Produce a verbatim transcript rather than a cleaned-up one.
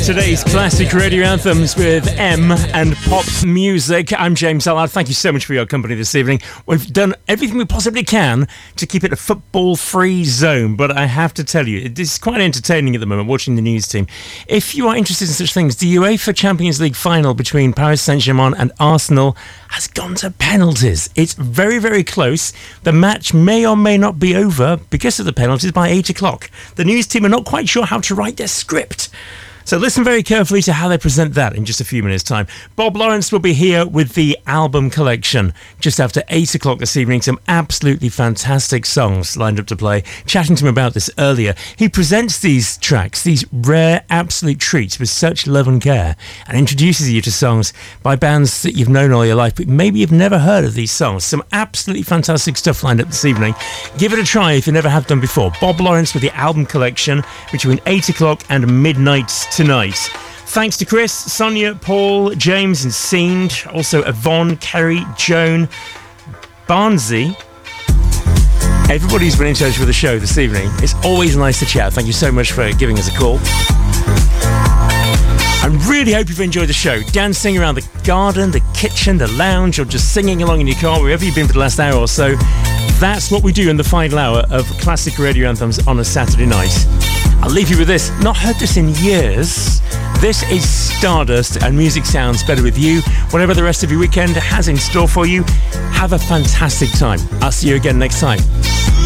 Saturday's classic radio anthems with M and pop music. I'm James Allard. Thank you so much for your company this evening. We've done everything we possibly can to keep it a football-free zone, but I have to tell you, it is quite entertaining at the moment watching the news team. If you are interested in such things, the UEFA Champions League final between Paris Saint-Germain and Arsenal has gone to penalties. It's very, very close. The match may or may not be over because of the penalties by eight o'clock. The news team are not quite sure how to write their script. So listen very carefully to how they present that in just a few minutes' time. Bob Lawrence will be here with the album collection just after eight o'clock this evening. Some absolutely fantastic songs lined up to play. Chatting to him about this earlier. He presents these tracks, these rare absolute treats with such love and care, and introduces you to songs by bands that you've known all your life, but maybe you've never heard of these songs. Some absolutely fantastic stuff lined up this evening. Give it a try if you never have done before. Bob Lawrence with the album collection between eight o'clock and midnight tonight. Thanks to Chris, Sonia, Paul, James and Seend, also Yvonne, Kerry, Joan, Barnsey. Everybody's been in touch with the show this evening. It's always nice to chat. Thank you so much for giving us a call. I really hope you've enjoyed the show. Dancing around the garden, the kitchen, the lounge, or just singing along in your car, wherever you've been for the last hour or so. That's what we do in the final hour of classic radio anthems on a Saturday night. I'll leave you with this. Not heard this in years. This is Stardust, and music sounds better with you. Whatever the rest of your weekend has in store for you, have a fantastic time. I'll see you again next time.